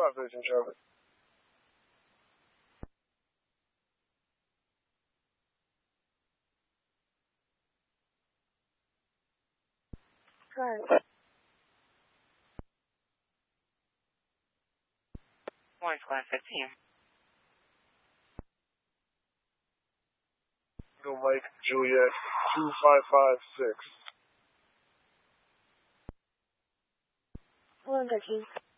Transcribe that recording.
Bridge in traffic. Right. Orange Line 15. Go Mike Juliet 2556. 113.